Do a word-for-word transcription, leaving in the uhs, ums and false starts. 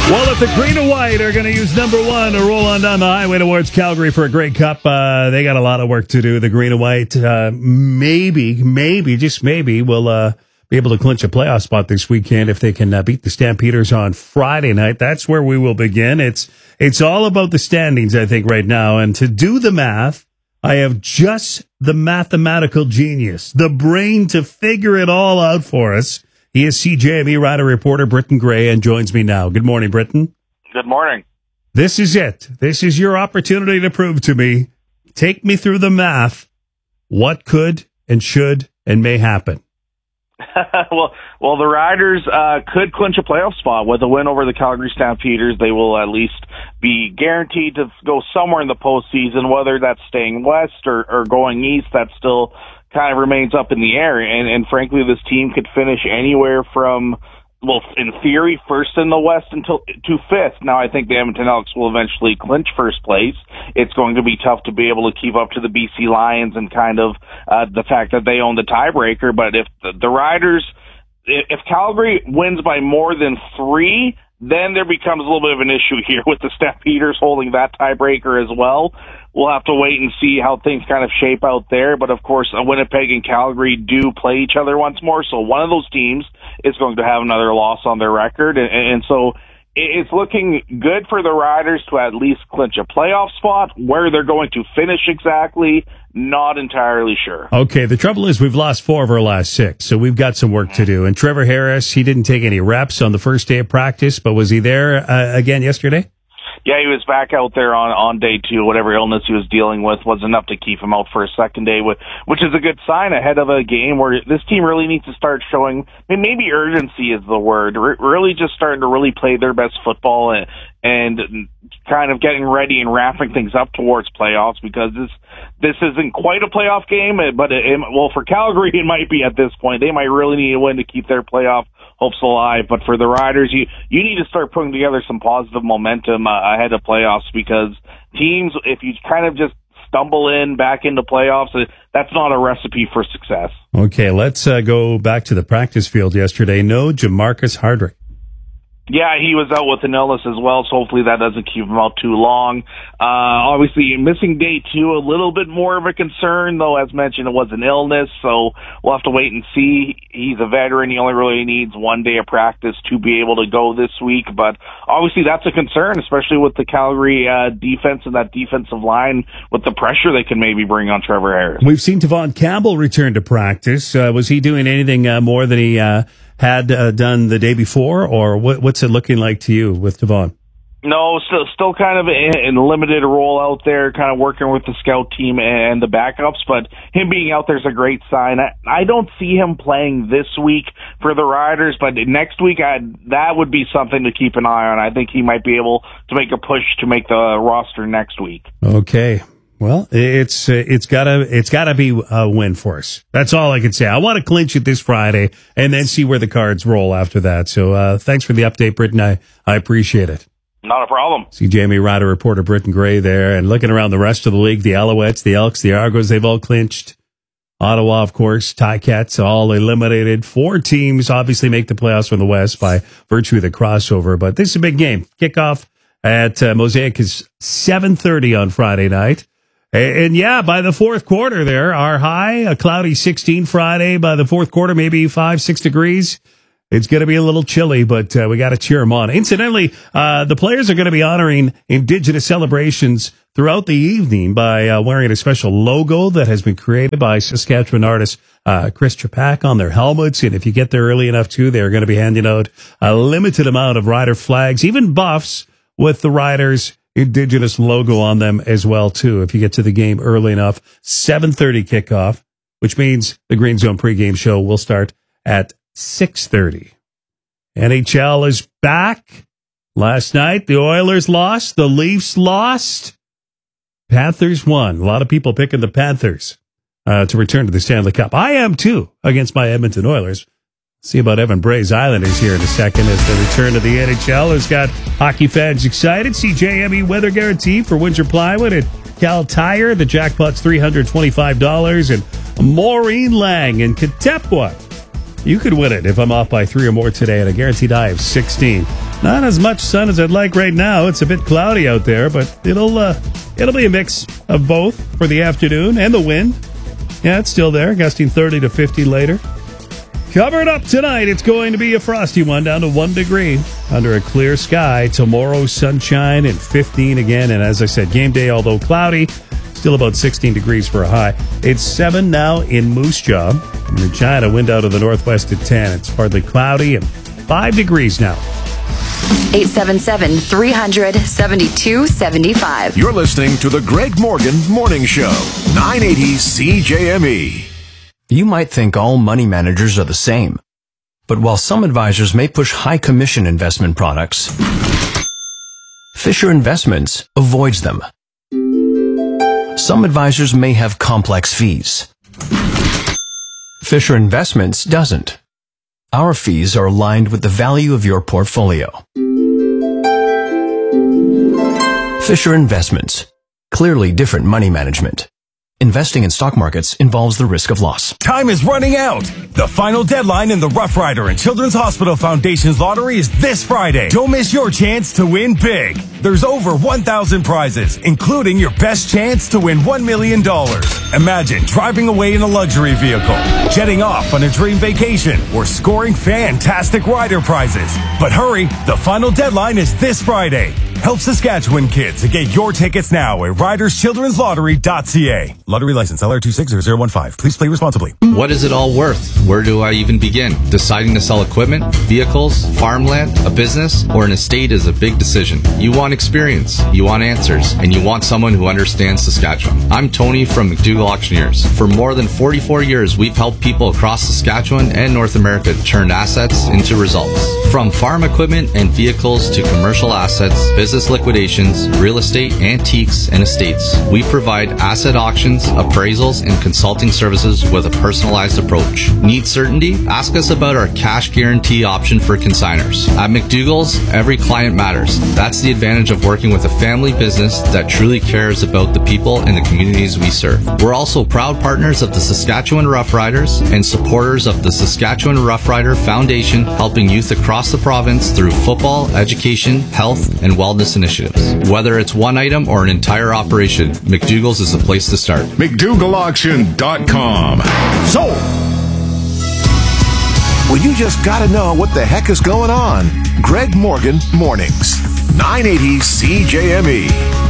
Well, if the green and white are going to use number one to roll on down the highway towards Calgary for a Grey Cup, uh, they got a lot of work to do. The green and white, uh, maybe, maybe, just maybe, will uh, be able to clinch a playoff spot this weekend if they can uh, beat the Stampeders on Friday night. That's where we will begin. It's it's all about the standings, I think, right now. And to do the math, I have just the mathematical genius, the brain to figure it all out for us. He is C J M E Rider reporter Britton Gray and joins me now. Good morning, Britton. Good morning. This is it. This is your opportunity to prove to me. Take me through the math. What could and should and may happen? well, well, the Riders uh, could clinch a playoff spot with a win over the Calgary Stampeders. They will at least be guaranteed to go somewhere in the postseason, whether that's staying west or, or going east. That still kind of remains up in the air. And, and frankly, this team could finish anywhere from, well, in theory, first in the West until to fifth. Now, I think the Edmonton Elks will eventually clinch first place. It's going to be tough to be able to keep up to the B C Lions and kind of uh, the fact that they own the tiebreaker. But if the, the Riders, if Calgary wins by more than three, then there becomes a little bit of an issue here with the Stampeders holding that tiebreaker as well. We'll have to wait and see how things kind of shape out there. But, of course, Winnipeg and Calgary do play each other once more. So one of those teams is going to have another loss on their record. And, and so it's looking good for the Riders to at least clinch a playoff spot. Where they're going to finish exactly, not entirely sure. Okay, the trouble is we've lost four of our last six, so we've got some work to do. And Trevor Harris, he didn't take any reps on the first day of practice, but was he there uh, again yesterday? Yeah, he was back out there on, on day two. Whatever illness he was dealing with was enough to keep him out for a second day, which is a good sign ahead of a game where this team really needs to start showing, maybe urgency is the word, really just starting to really play their best football and, and kind of getting ready and wrapping things up towards playoffs, because this this isn't quite a playoff game, but it, well, for Calgary it might be at this point. They might really need a win to keep their playoff hopes alive. But for the Riders, you you need to start putting together some positive momentum uh, ahead of playoffs, because teams, if you kind of just stumble in back into playoffs, that's not a recipe for success. Okay, let's uh, go back to the practice field yesterday. No Jamarcus Hardrick. Yeah, he was out with an illness as well, so hopefully that doesn't keep him out too long. Uh, obviously, missing day two, a little bit more of a concern, though, as mentioned, it was an illness, so we'll have to wait and see. He's a veteran. He only really needs one day of practice to be able to go this week, but obviously that's a concern, especially with the Calgary uh, defense and that defensive line with the pressure they can maybe bring on Trevor Harris. We've seen Tavon Campbell return to practice. Uh, was he doing anything uh, more than he uh, had uh, done the day before, or what, what's it looking like to you with Tavon? No, still, still kind of in a limited role out there, kind of working with the scout team and the backups, but him being out there is a great sign. I, I don't see him playing this week for the Riders, but next week, I, that would be something to keep an eye on. I think he might be able to make a push to make the roster next week. Okay. Well, it's uh, it's gotta it's gotta be a win for us. That's all I can say. I want to clinch it this Friday and then see where the cards roll after that. So uh, thanks for the update, Britton. I, I appreciate it. Not a problem. See C J M E Rider reporter Britton Gray there, and looking around the rest of the league, the Alouettes, the Elks, the Argos, they've all clinched. Ottawa, of course, Ticats, all eliminated. Four teams obviously make the playoffs from the West by virtue of the crossover, but this is a big game. Kickoff at uh, Mosaic is seven thirty on Friday night. And yeah, by the fourth quarter there, our high, a cloudy sixteen Friday. By the fourth quarter, maybe five, six degrees. It's going to be a little chilly, but uh, we got to cheer them on. Incidentally, uh, the players are going to be honoring Indigenous celebrations throughout the evening by uh, wearing a special logo that has been created by Saskatchewan artist uh, Chris Trapak on their helmets. And if you get there early enough, too, they're going to be handing out a limited amount of Rider flags, even buffs with the Riders' Indigenous logo on them as well, too. If you get to the game early enough, seven thirty kickoff, which means the Green Zone pregame show will start at six thirty. N H L is back. Last night, the Oilers lost. The Leafs lost. Panthers won. A lot of people picking the Panthers uh, to return to the Stanley Cup. I am, too, against my Edmonton Oilers. See about Evan Bray's Islanders here in a second as they return to the N H L. Has got hockey fans excited. C J M E weather guarantee for Windsor Plywood at Cal Tire. The jackpot's three hundred twenty-five dollars. And Maureen Lang in Katepwa. You could win it if I'm off by three or more today at a guaranteed high of sixteen. Not as much sun as I'd like right now. It's a bit cloudy out there, but it'll uh, it'll be a mix of both for the afternoon, and the wind. Yeah, it's still there, gusting thirty to fifty later. Covered up tonight. It's going to be a frosty one, down to one degree under a clear sky. Tomorrow, sunshine and fifteen again. And as I said, game day, although cloudy, still about sixteen degrees for a high. It's seven now in Moose Jaw. In Regina, wind out of the northwest at ten. It's partly cloudy and five degrees now. eight seven seven, three hundred, seventy-two seventy-five. You're listening to the Greg Morgan Morning Show, nine eighty C J M E. You might think all money managers are the same. But while some advisors may push high commission investment products, Fisher Investments avoids them. Some advisors may have complex fees. Fisher Investments doesn't. Our fees are aligned with the value of your portfolio. Fisher Investments. Clearly different money management. Investing in stock markets involves the risk of loss. Time is running out. The final deadline in the Rough Rider and Children's Hospital Foundation's lottery is this Friday. Don't miss your chance to win big. There's over one thousand prizes, including your best chance to win one million dollars. Imagine driving away in a luxury vehicle, jetting off on a dream vacation, or scoring fantastic rider prizes. But hurry, the final deadline is this Friday. Help Saskatchewan kids and get your tickets now at riders children's lottery dot c a. Lottery license L R two six zero zero one five. Please play responsibly. What is it all worth? Where do I even begin? Deciding to sell equipment, vehicles, farmland, a business, or an estate is a big decision. You want experience, you want answers, and you want someone who understands Saskatchewan. I'm Tony from McDougall Auctioneers. For more than forty-four years, we've helped people across Saskatchewan and North America turn assets into results. From farm equipment and vehicles to commercial assets, business liquidations, real estate, antiques, and estates, we provide asset auctions, appraisals, and consulting services with a personalized approach. Need certainty? Ask us about our cash guarantee option for consigners. At McDougall's, every client matters. That's the advantage of working with a family business that truly cares about the people and the communities we serve. We're also proud partners of the Saskatchewan Rough Riders and supporters of the Saskatchewan Rough Rider Foundation, helping youth across the province through football, education, health, and wellness initiatives. Whether it's one item or an entire operation, McDougall's is the place to start. McDougall Auction dot com. Sold! Well, you just gotta know what the heck is going on. Greg Morgan Mornings, nine eighty C J M E.